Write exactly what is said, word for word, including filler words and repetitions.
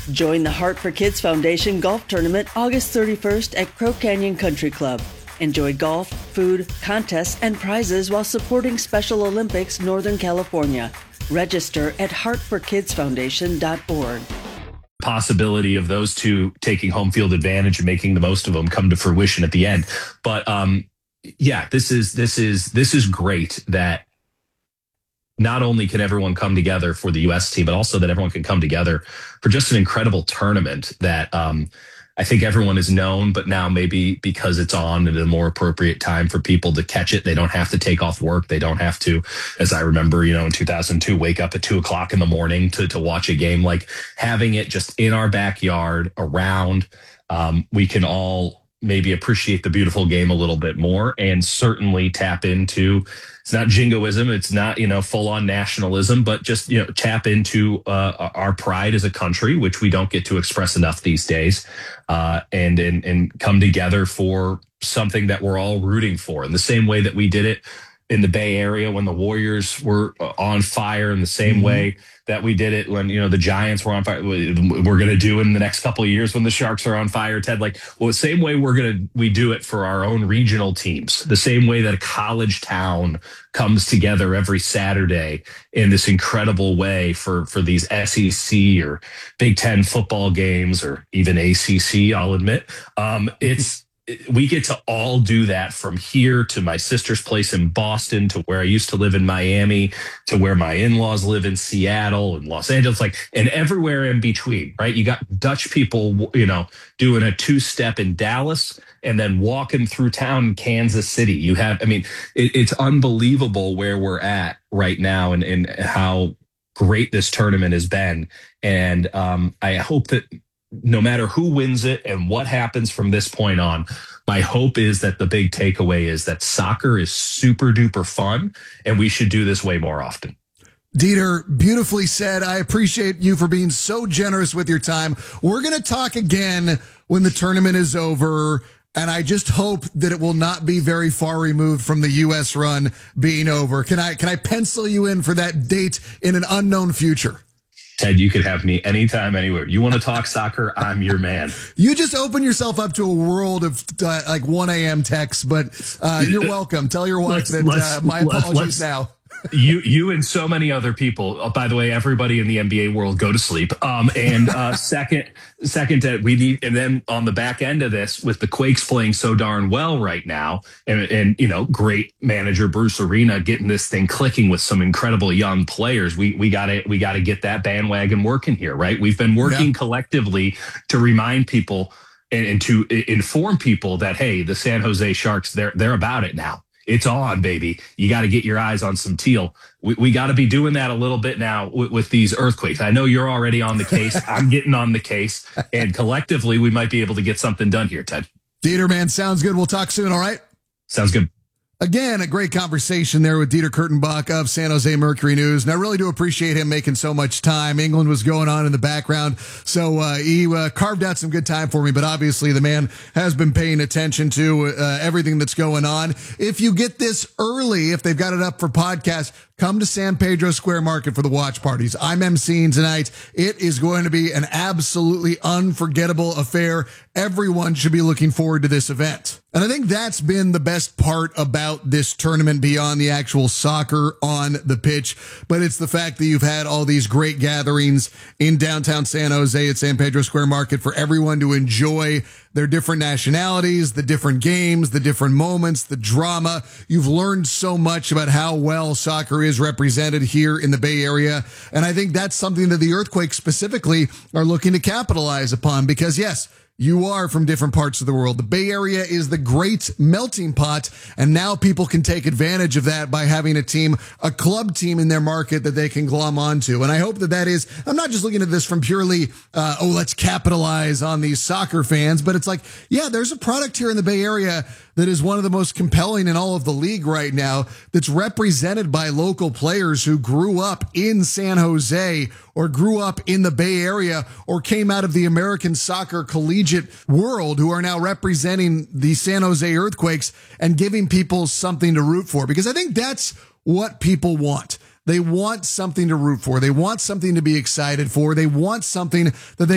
Join the Heart for Kids Foundation Golf Tournament August thirty-first at Crow Canyon Country Club. Enjoy golf, food, contests, and prizes while supporting Special Olympics Northern California. Register at heart for kids foundation dot org. Possibility of those two taking home field advantage and making the most of them come to fruition at the end. But um, yeah, this is this is this is great that not only can everyone come together for the U S team, but also that everyone can come together for just an incredible tournament that um, I think everyone has known, but now maybe because it's on at a more appropriate time for people to catch it, they don't have to take off work. They don't have to, as I remember, you know, in two thousand two, wake up at two o'clock in the morning to, to watch a game. Like having it just in our backyard around, um, we can all maybe appreciate the beautiful game a little bit more and certainly tap into, it's not jingoism, it's not, you know, full on nationalism, but just, you know, tap into uh, our pride as a country, which we don't get to express enough these days, uh, and, and, and come together for something that we're all rooting for in the same way that we did it in the Bay Area when the Warriors were on fire, in the same mm-hmm. way that we did it when, you know, the Giants were on fire. We're going to do in the next couple of years when the Sharks are on fire, Ted. Like, well, the same way we're going to, we do it for our own regional teams, the same way that a college town comes together every Saturday in this incredible way for, for these S E C or Big Ten football games, or even A C C, I'll admit. Um, it's, we get to all do that from here to my sister's place in Boston, to where I used to live in Miami, to where my in-laws live in Seattle and Los Angeles, like, and everywhere in between, right? You got Dutch people, you know, doing a two-step in Dallas and then walking through town in Kansas City. You have, I mean, it, it's unbelievable where we're at right now and, and how great this tournament has been. And um, I hope that no matter who wins it and what happens from this point on, my hope is that the big takeaway is that soccer is super duper fun and we should do this way more often. Dieter, beautifully said. I appreciate you for being so generous with your time. We're going to talk again when the tournament is over, and I just hope that it will not be very far removed from the U S run being over. Can I, can I pencil you in for that date in an unknown future? Ted, you could have me anytime, anywhere. You want to talk soccer? I'm your man. You just open yourself up to a world of uh, like one a.m. texts, but uh, you're welcome. Tell your wife that uh, my apologies now. you you and so many other people, oh, by the way, everybody in the N B A world, go to sleep. Um, and uh, second, second, uh, we need, and then on the back end of this, with the Quakes playing so darn well right now, and, and you know, great manager Bruce Arena getting this thing clicking with some incredible young players. We we got to we got to get that bandwagon working here, right? We've been working yeah. collectively to remind people and, and to inform people that, hey, the San Jose Sharks, they're they're about it now. It's on, baby. You got to get your eyes on some teal. We, we got to be doing that a little bit now with, with these earthquakes. I know you're already on the case. I'm getting on the case. And collectively, we might be able to get something done here, Ted. Dieter, man, sounds good. We'll talk soon, all right? Sounds good. Again, a great conversation there with Dieter Kurtenbach of San Jose Mercury News. And I really do appreciate him making so much time. England was going on in the background, so uh, he uh, carved out some good time for me. But obviously, the man has been paying attention to uh, everything that's going on. If you get this early, if they've got it up for podcast, come to San Pedro Square Market for the watch parties. I'm emceeing tonight. It is going to be an absolutely unforgettable affair. Everyone should be looking forward to this event. And I think that's been the best part about this tournament beyond the actual soccer on the pitch. But it's the fact that you've had all these great gatherings in downtown San Jose at San Pedro Square Market for everyone to enjoy their different nationalities, the different games, the different moments, the drama. You've learned so much about how well soccer is represented here in the Bay Area. And I think that's something that the Earthquakes specifically are looking to capitalize upon because, yes, you are from different parts of the world. The Bay Area is the great melting pot, and now people can take advantage of that by having a team, a club team in their market that they can glom onto. And I hope that that is, I'm not just looking at this from purely, uh, oh, let's capitalize on these soccer fans, but it's like, yeah, there's a product here in the Bay Area that is one of the most compelling in all of the league right now that's represented by local players who grew up in San Jose or grew up in the Bay Area or came out of the American soccer collegiate world who are now representing the San Jose Earthquakes and giving people something to root for. Because I think that's what people want. They want something to root for. They want something to be excited for. They want something that they